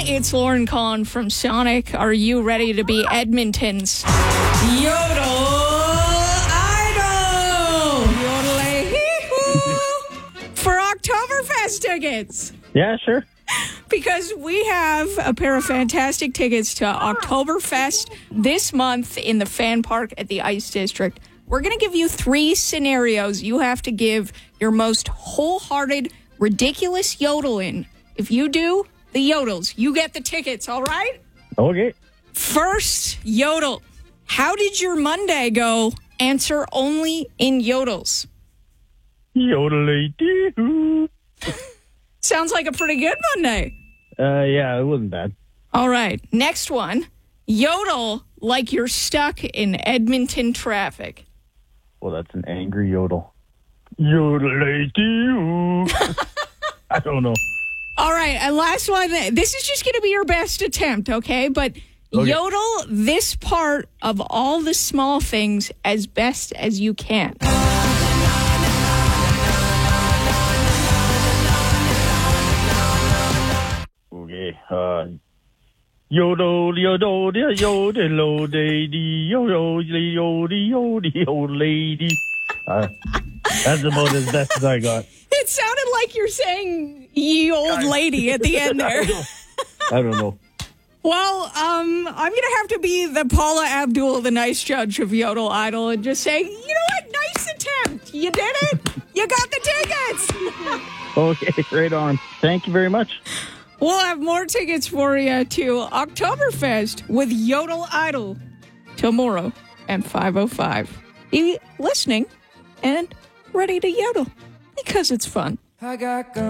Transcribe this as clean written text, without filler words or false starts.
it's Lauren Kahn from Sonic. Are you ready to be Edmonton's Yodel Idol? Yodelay-hee-hoo. For Oktoberfest tickets. Yeah, sure. Because we have a pair of fantastic tickets to Oktoberfest this month in the Fan Park at the Ice District. We're going to give you 3 scenarios. You have to give your most wholehearted, ridiculous yodel in. If you do the yodels, you get the tickets, all right? Okay. First, yodel. How did your Monday go? Answer only in yodels. Yodelay-dee-hoo. Sounds like a pretty good Monday. Yeah, it wasn't bad. All right. Next one. Yodel like you're stuck in Edmonton traffic. Well, that's an angry yodel. Yodelay-dee-hoo. I don't know. All right. And last one. This is just going to be your best attempt, okay? But yodel this part of all the small things as best as you can. Okay. Yodel, yodel, yodel, lady, yodel, yodel, yodel, lady. That's about as best as I got. It sounded like you're saying ye old lady at the end there. I don't know. Well, I'm going to have to be the Paula Abdul, the nice judge of Yodel Idol, and just say, you know what? Nice attempt. You did it. You got the tickets. Okay, right on. Thank you very much. We'll have more tickets for you to Oktoberfest with Yodel Idol tomorrow at 5:05. Be listening and ready to yodel because it's fun.